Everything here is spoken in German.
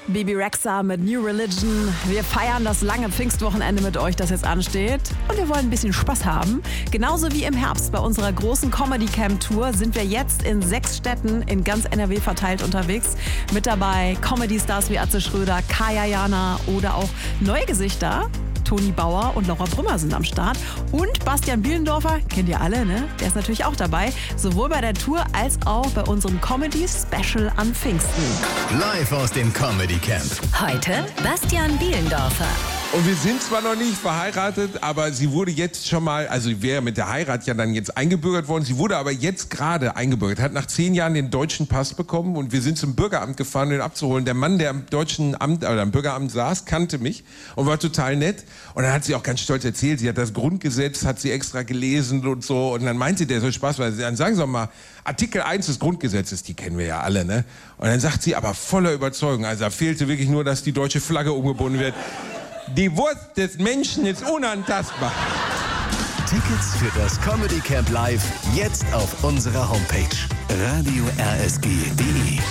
Bebe Rexha mit New Religion. Wir feiern das lange Pfingstwochenende mit euch, das jetzt ansteht. Und wir wollen ein bisschen Spaß haben. Genauso wie im Herbst bei unserer großen Comedy Camp Tour sind wir jetzt in 6 Städten in ganz NRW verteilt unterwegs. Mit dabei Comedy-Stars wie Atze Schröder, Kaya Jana oder auch neue Gesichter. Toni Bauer und Laura Brümmer sind am Start. Und Bastian Bielendorfer, kennt ihr alle, ne? Der ist natürlich auch dabei. Sowohl bei der Tour als auch bei unserem Comedy-Special an Pfingsten. Live aus dem Comedy Camp. Heute Bastian Bielendorfer. Und wir sind zwar noch nicht verheiratet, aber sie wurde jetzt schon mal, also wäre mit der Heirat ja dann jetzt eingebürgert worden. Sie wurde aber jetzt gerade eingebürgert, hat nach 10 Jahren den deutschen Pass bekommen und wir sind zum Bürgeramt gefahren, um ihn abzuholen. Der Mann, der am deutschen Amt, oder am Bürgeramt saß, kannte mich und war total nett. Und dann hat sie auch ganz stolz erzählt, sie hat das Grundgesetz, hat sie extra gelesen und so. Und dann meinte der so Spaß, weil dann sagen Sie doch mal, Artikel 1 des Grundgesetzes, die kennen wir ja alle, ne? Und dann sagt sie aber voller Überzeugung, also da fehlte wirklich nur, dass die deutsche Flagge umgebunden wird. Die Wurst des Menschen ist unantastbar. Tickets für das Comedy Camp Live jetzt auf unserer Homepage radiorsg.de.